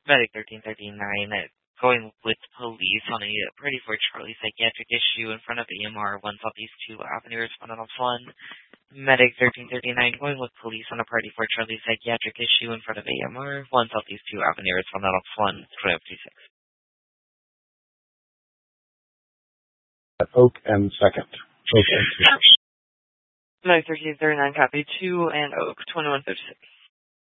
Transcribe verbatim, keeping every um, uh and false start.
Medic thirteen thirty-nine, uh, going with police on a Party for Charlie psychiatric issue in front of A M R one Southeast two Avenue, respondent of one. Medic thirteen thirty-nine, going with police on a Party for Charlie psychiatric issue in front of A M R one Southeast two Avenue, respondent of one, twenty fifty-six. Oak and second. Oak and two. Medic thirteen thirty-nine, copy two and Oak, twenty-one fifty-six.